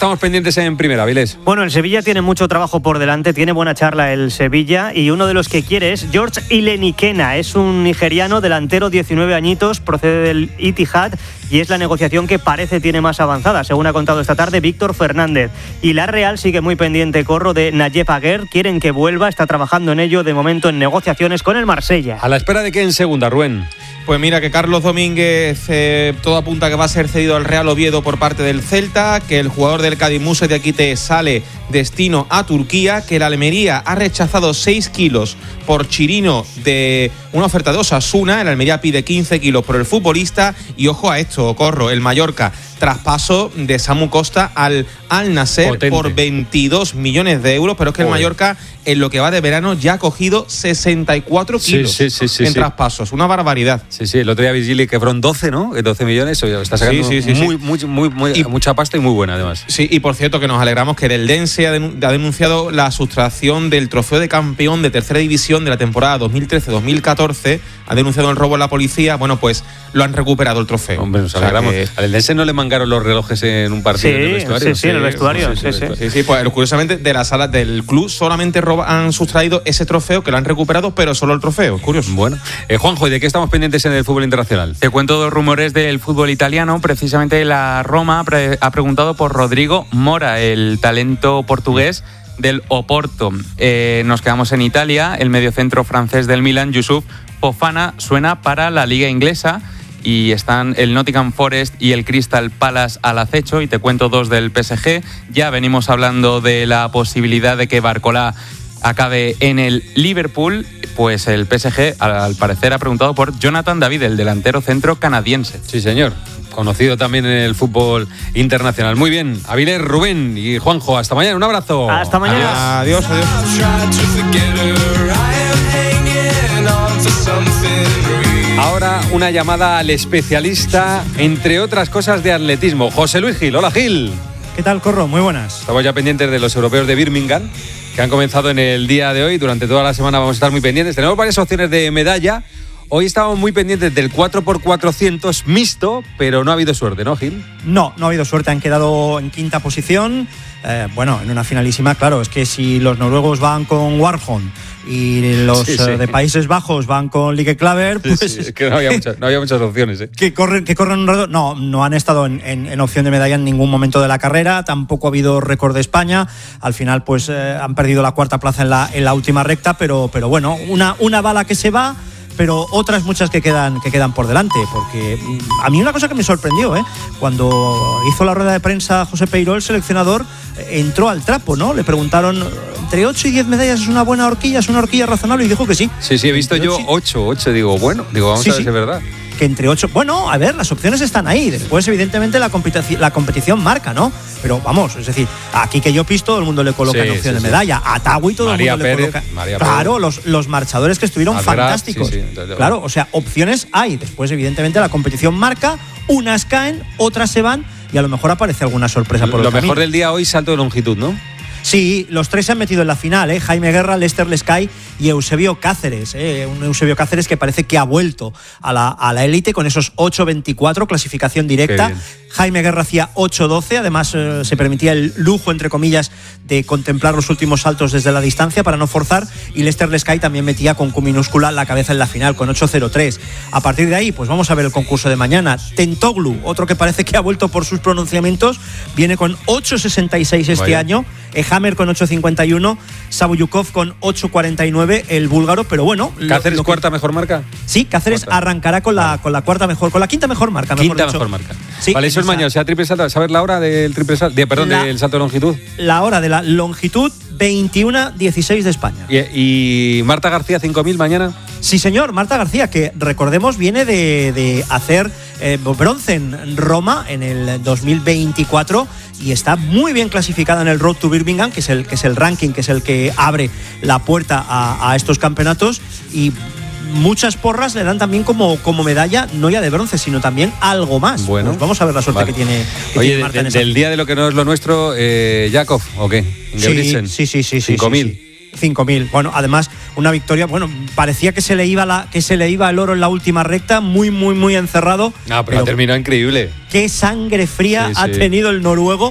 estamos pendientes en primera, Avilés? Bueno, el Sevilla tiene mucho trabajo por delante, tiene buena charla el Sevilla y uno de los que quiere es George Ilenikena. Es un nigeriano delantero, 19 añitos, procede del Etihad y es la negociación que parece tiene más avanzada, según ha contado esta tarde Víctor Fernández. Y la Real sigue muy pendiente, Corro, de Nayef Aguer. Quieren que vuelva, está trabajando en ello, de momento en negociaciones con el Marsella. ¿A la espera de qué en segunda, Rubén? Pues mira, que Carlos Domínguez, todo apunta que va a ser cedido al Real Oviedo por parte del Celta, que el jugador del Cádiz, Moussa Diakité, sale destino a Turquía, que la Almería ha rechazado 6 kilos por Chirino de una oferta de Osasuna, el Almería pide 15 kilos por el futbolista, y ojo a esto, Corro, el Mallorca, traspaso de Samu Costa al Al-Nassr potente, por 22 millones de euros, pero es que el Mallorca en lo que va de verano ya ha cogido 64 kilos en traspasos, una barbaridad. Sí, el otro día Virgili quebró 12, ¿no? 12 millones, está sacando mucha pasta y muy buena además. Sí, y por cierto que nos alegramos que el Eldense ha denunciado la sustracción del trofeo de campeón de tercera división de la temporada 2013-2014, ha denunciado el robo a la policía, bueno, pues lo han recuperado el trofeo. Hombre, nos alegramos. Al Eldense no le mangaron los relojes en un partido en el vestuario. Sí, en el vestuario. Sí, pues curiosamente de la sala del club solamente han sustraído ese trofeo, que lo han recuperado, pero solo el trofeo, curioso. Bueno, Juanjo, ¿y de qué estamos pendientes en el fútbol internacional? Te cuento 2 rumores del fútbol italiano. Precisamente la Roma ha preguntado por Rodrigo Mora, el talento portugués del Oporto. Nos quedamos en Italia. El mediocentro francés del Milan, Youssouf Fofana, suena para la liga inglesa. Y están el Nottingham Forest y el Crystal Palace al acecho. Y te cuento 2 del PSG. Ya venimos hablando de la posibilidad de que Barcola acabe en el Liverpool. Pues el PSG, al parecer, ha preguntado por Jonathan David, el delantero centro canadiense. Sí, señor. Conocido también en el fútbol internacional. Muy bien, Avilés, Rubén y Juanjo, hasta mañana, un abrazo. Hasta mañana. Adiós. Ahora una llamada al especialista, entre otras cosas, de atletismo, José Luis Gil. Hola, Gil. ¿Qué tal, Corro? Muy buenas. Estamos ya pendientes de los europeos de Birmingham, que han comenzado en el día de hoy. Durante toda la semana vamos a estar muy pendientes. Tenemos varias opciones de medalla. Hoy estábamos muy pendientes del 4x400 mixto, pero no ha habido suerte, ¿no, Gil? No ha habido suerte. Han quedado en quinta posición. En una finalísima, claro, es que si los noruegos van con Warholm y los de Países Bajos van con Lieke Klaver, pues es que no había muchas opciones. Que corren un rato. No han estado en opción de medalla en ningún momento de la carrera. Tampoco ha habido récord de España. Al final, pues han perdido la cuarta plaza en la última recta, pero bueno, una bala que se va, pero otras muchas que quedan por delante, porque a mí una cosa que me sorprendió, cuando hizo la rueda de prensa José Peiró, el seleccionador, entró al trapo, ¿no? Le preguntaron, ¿entre 8 y 10 medallas es una buena horquilla, es una horquilla razonable? Y dijo que sí. Sí, he visto yo 8, digo, vamos a ver si es verdad. Que entre 8, bueno, a ver, las opciones están ahí. Después, evidentemente, la competición marca, ¿no? Pero vamos, es decir, aquí que yo todo el mundo le coloca en opción de medalla. A Tagui todo María el mundo Pérez, le coloca. Claro, los marchadores que estuvieron fantásticos. Claro, o sea, opciones hay. Después, evidentemente, la competición marca, unas caen, otras se van y a lo mejor aparece alguna sorpresa por el camino. Lo mejor del día hoy, salto de longitud, ¿no? Sí, los 3 se han metido en la final, Jaime Guerra, Lester Lescay y Eusebio Cáceres, un Eusebio Cáceres que parece que ha vuelto a la élite con esos 8.24, clasificación directa. Jaime Guerra hacía 8.12, además se permitía el lujo, entre comillas, de contemplar los últimos saltos desde la distancia para no forzar, y Lester Lescay también metía con Q minúscula la cabeza en la final con 8.03. A partir de ahí, pues vamos a ver el concurso de mañana. Tentoglu, otro que parece que ha vuelto por sus pronunciamientos, viene con 8.66 este año. Hammer con 8.51, Sabuyukov con 8.49, el búlgaro, pero bueno. ¿Cáceres cuarta mejor marca? Sí, Cáceres arrancará con la cuarta mejor, con la quinta mejor marca. Mejor marca. Sí, vale, eso es mañana, o sea, triple salto. ¿Sabes la hora del triple salto? Del salto de longitud. La hora de la longitud, 21.16 de España. ¿Y Marta García 5.000 mañana? Sí, señor, Marta García, que recordemos viene de hacer bronce en Roma en el 2024 y está muy bien clasificada en el Road to Birmingham, que es el ranking, que es el que abre la puerta a estos campeonatos, y muchas porras le dan también como medalla, no ya de bronce, sino también algo más. Bueno, pues vamos a ver la suerte que tiene. Oye, Marta en del día de lo que no es lo nuestro, Jakov, ¿o qué? Sí. 5.000. 5.000. Bueno, además, una victoria, parecía que se le iba el oro en la última recta, muy, muy, muy encerrado. Pero ha terminado increíble. Qué sangre fría ha tenido el noruego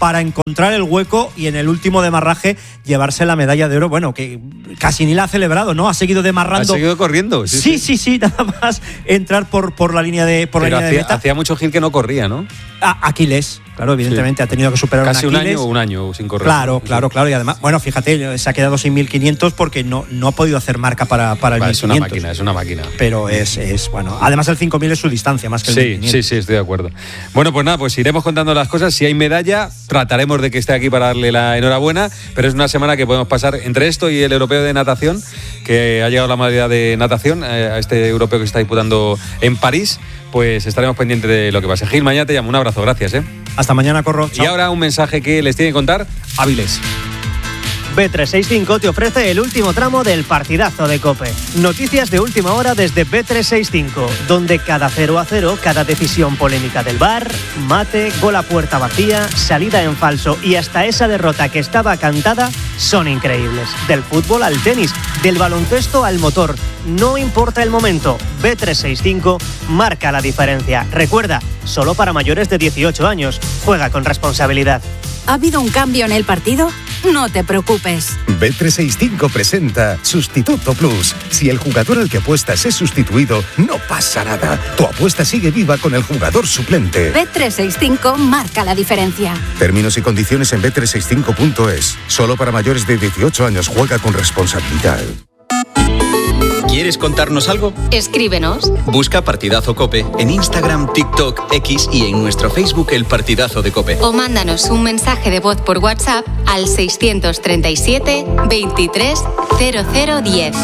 para encontrar el hueco y en el último demarraje llevarse la medalla de oro. Bueno, que casi ni la ha celebrado, ¿no? Ha seguido demarrando. Ha seguido corriendo. Sí, nada más entrar por la línea de meta. Hacía mucho Gil que no corría, ¿no? Aquiles, claro, evidentemente ha tenido que superar casi un Aquiles. un año sin correr. Claro. Y además, bueno, fíjate, se ha quedado sin 1500 porque no ha podido hacer marca para el 1500. Es una máquina. Pero es bueno. Además, el 5000 es su distancia, más que el 1500. Sí, estoy de acuerdo. Bueno, pues nada, pues iremos contando las cosas. Si hay medalla, trataremos de que esté aquí para darle la enhorabuena, pero es una semana que podemos pasar entre esto y el europeo de natación, que ha llegado la modalidad de natación, a este europeo que se está disputando en París. Pues estaremos pendientes de lo que pase. Gil, mañana te llamo. Un abrazo, gracias. Hasta mañana, Corro. Chao. Y ahora un mensaje que les tiene que contar Avilés. Bet365 te ofrece el último tramo del partidazo de COPE. Noticias de última hora desde Bet365, donde cada 0-0, cada decisión polémica del VAR, mate, gol a puerta vacía, salida en falso y hasta esa derrota que estaba cantada son increíbles. Del fútbol al tenis, del baloncesto al motor. No importa el momento, Bet365 marca la diferencia. Recuerda, solo para mayores de 18 años. Juega con responsabilidad. ¿Ha habido un cambio en el partido? No te preocupes. Bet365 presenta Sustituto Plus. Si el jugador al que apuestas es sustituido, no pasa nada. Tu apuesta sigue viva con el jugador suplente. Bet365 marca la diferencia. Términos y condiciones en bet365.es. Solo para mayores de 18 años. Juega con responsabilidad. ¿Quieres contarnos algo? Escríbenos. Busca Partidazo COPE en Instagram, TikTok, X y en nuestro Facebook El Partidazo de COPE. O mándanos un mensaje de voz por WhatsApp al 637 23 0010.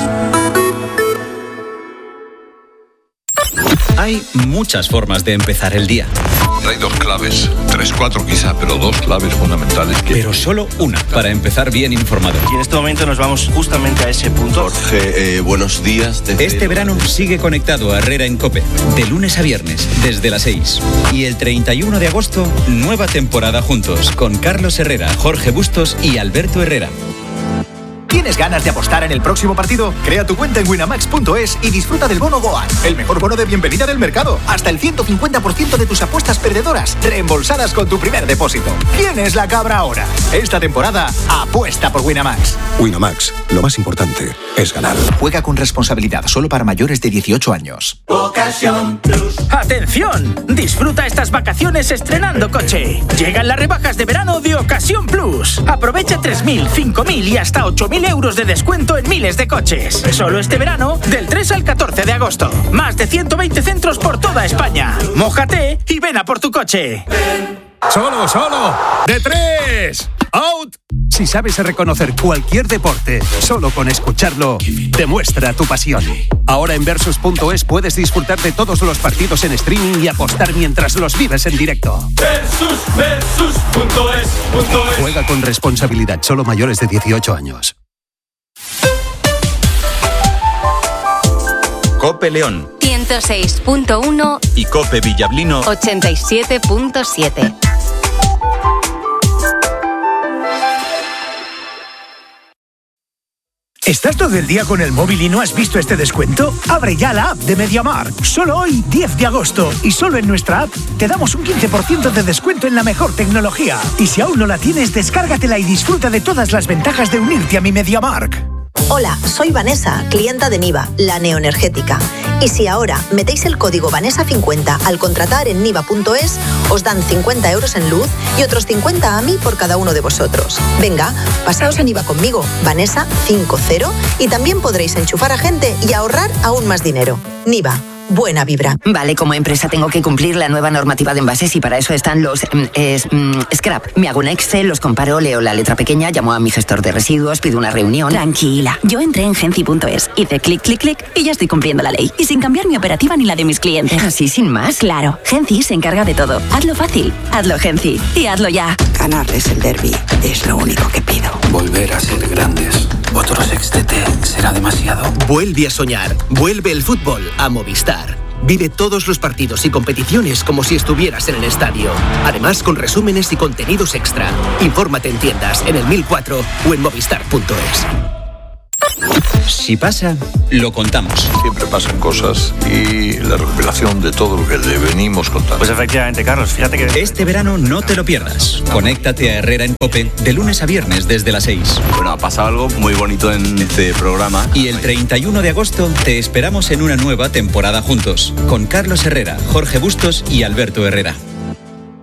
Hay muchas formas de empezar el día. Hay dos claves, 3, 4 quizá, pero dos claves fundamentales. Pero solo una para empezar bien informado. Y en este momento nos vamos justamente a ese punto. Jorge, buenos días. Este verano sigue conectado a Herrera en COPE, de lunes a viernes, desde las 6. Y el 31 de agosto, nueva temporada juntos, con Carlos Herrera, Jorge Bustos y Alberto Herrera. ¿Tienes ganas de apostar en el próximo partido? Crea tu cuenta en winamax.es y disfruta del bono Goal, el mejor bono de bienvenida del mercado. Hasta el 150% de tus apuestas perdedoras reembolsadas con tu primer depósito. ¿Quién es la cabra ahora? Esta temporada, apuesta por Winamax. Winamax, lo más importante es ganar. Juega con responsabilidad, solo para mayores de 18 años. Ocasión Plus. ¡Atención! Disfruta estas vacaciones estrenando coche. Llegan las rebajas de verano de Ocasión Plus. Aprovecha 3.000, 5.000 y hasta 8.000 euros de descuento en miles de coches. Solo este verano, del 3 al 14 de agosto. Más de 120 centros por toda España. Mójate y ven a por tu coche. Solo, de 3, out. Si sabes reconocer cualquier deporte, solo con escucharlo, demuestra tu pasión. Ahora en Versus.es puedes disfrutar de todos los partidos en streaming y apostar mientras los vives en directo. Versus.es. Juega con responsabilidad, solo mayores de 18 años. COPE León 106.1 y COPE Villablino 87.7. ¿Estás todo el día con el móvil y no has visto este descuento? Abre ya la app de MediaMarkt. Solo hoy, 10 de agosto, y solo en nuestra app, te damos un 15% de descuento en la mejor tecnología. Y si aún no la tienes, descárgatela y disfruta de todas las ventajas de unirte a mi MediaMarkt. Hola, soy Vanessa, clienta de Niva, la neoenergética. Y si ahora metéis el código Vanessa50 al contratar en niva.es, os dan 50 euros en luz y otros 50 a mí por cada uno de vosotros. Venga, pasaos a Niva conmigo, Vanessa50, y también podréis enchufar a gente y ahorrar aún más dinero. Niva. Buena vibra. Vale, como empresa tengo que cumplir la nueva normativa de envases y para eso están los scrap. Me hago un Excel, los comparo, leo la letra pequeña, llamo a mi gestor de residuos, pido una reunión. Tranquila, yo entré en Genci.es, hice clic, clic, clic y ya estoy cumpliendo la ley. Y sin cambiar mi operativa ni la de mis clientes. Así sin más. Claro, Genci se encarga de todo. Hazlo fácil, hazlo Genci y hazlo ya. Ganarles el derbi es lo único que pido. Volver a ser grandes. Otro sextete será demasiado. Vuelve a soñar. Vuelve el fútbol a Movistar. Vive todos los partidos y competiciones como si estuvieras en el estadio. Además, con resúmenes y contenidos extra. Infórmate en tiendas, en el 1004 o en movistar.es. Si pasa, lo contamos. Siempre pasan cosas y la revelación de todo lo que le venimos contando. Pues efectivamente, Carlos, fíjate que... Este verano no te lo pierdas. Conéctate a Herrera en COPE de lunes a viernes desde las 6. Bueno, ha pasado algo muy bonito en este programa. Y el 31 de agosto te esperamos en una nueva temporada juntos, con Carlos Herrera, Jorge Bustos y Alberto Herrera.